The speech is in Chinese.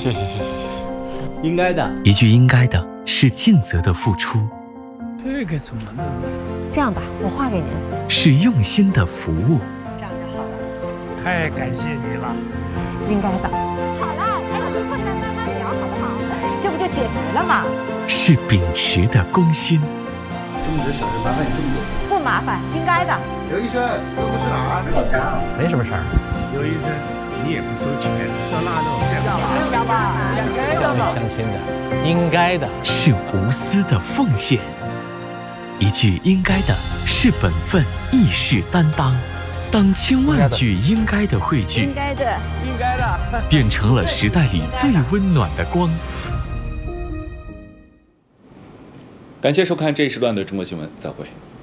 谢谢，应该的。 一句应该的是尽责的付出， 这个怎么弄？ 这样吧，我画给您。 是用心的服务。 这样就好了。 太感谢你了。 应该的。好了，咱俩就坐下来慢慢聊，好不好？这不就解决了吗？ 是秉持的公心。 这么多小事麻烦你这么多。 不麻烦，应该的。 刘医生，这不是哪儿？好干。 没什么事儿。 刘医生，你也不收钱，照那弄。 要吧，乡里乡亲的，应该的。 是无私的奉献。一句应该的是本分，亦是担当。当千万句应该的汇聚， 应该的， 应该的， 变成了时代里最温暖的光。 感谢收看这一时段的中国新闻，再会。